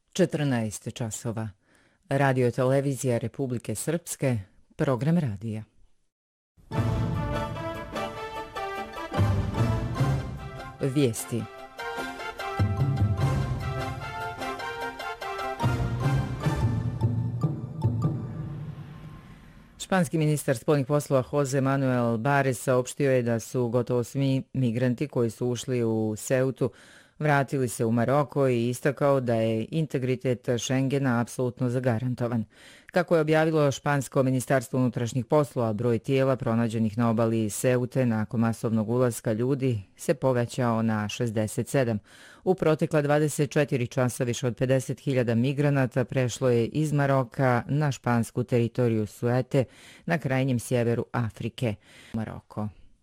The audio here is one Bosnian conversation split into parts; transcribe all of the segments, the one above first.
14 časova. Radio televizija Republike Srpske, program radija. Vijesti. Španski ministar spoljnih poslova Jose Manuel Bares saopštio je da su gotovo svi migranti koji su ušli u Ceutu vratili se u Maroko i istakao da je integritet Schengena apsolutno zagarantovan. Kako je objavilo Špansko ministarstvo unutrašnjih poslova, broj tijela pronađenih na obali Ceute nakon masovnog ulaska ljudi se povećao na 67. U protekla 24 časa više od 50.000 migranata prešlo je iz Maroka na špansku teritoriju Ceuta na krajnjem sjeveru Afrike. Maroko.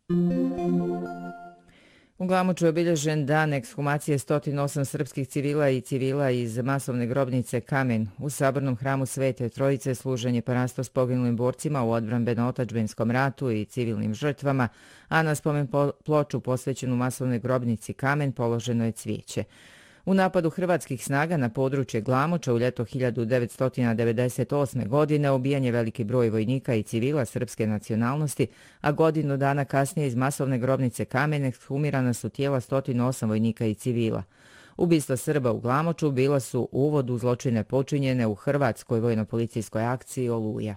U Glamoču je obilježen dan ekshumacije 108 srpskih civila i civila iz masovne grobnice Kamen. U sabornom hramu Svete Trojice služen je parasto s poginulim borcima u odbrambeno-otadžbinskom ratu i civilnim žrtvama, a na spomen ploču posvećenu masovnoj grobnici Kamen položeno je cvijeće. U napadu hrvatskih snaga na područje Glamoča u ljeto 1998. godine ubijen je veliki broj vojnika i civila srpske nacionalnosti, a godinu dana kasnije iz masovne grobnice Kamen ekshumirana su tijela 108 vojnika i civila. Ubistva Srba u Glamoču bila su uvod u zločine počinjene u hrvatskoj vojno-policijskoj akciji Oluja.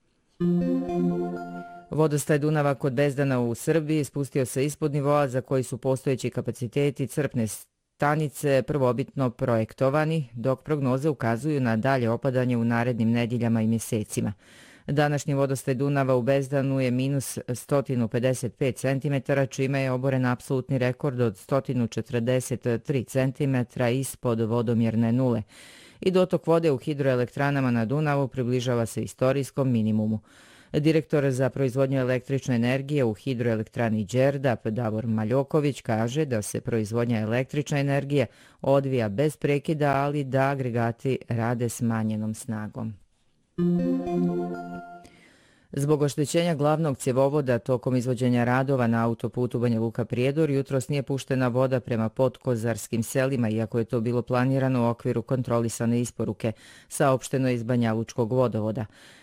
Vodostaj Dunava kod Bezdana u Srbiji spustio se ispod nivoa za koji su postojeći kapaciteti crpne stanice prvobitno projektovani, dok prognoze ukazuju na dalje opadanje u narednim nedjeljama i mjesecima. Današnji vodostaj Dunava u Bezdanu je minus 155 cm, čime je oboren apsolutni rekord od 143 cm ispod vodomjerne nule. I dotok vode u hidroelektranama na Dunavu približava se istorijskom minimumu. Direktor za proizvodnju električne energije u hidroelektrani Đerdap Davor Maljoković kaže da se proizvodnja električne energije odvija bez prekida, ali da agregati rade smanjenom snagom. Zbog oštećenja glavnog cjevovoda tokom izvođenja radova na autoputu Banja Luka-Prijedor jutros nije puštena voda prema podkozarskim selima, iako je to bilo planirano u okviru kontrolisane isporuke, saopšteno iz Banja Lučkog vodovoda.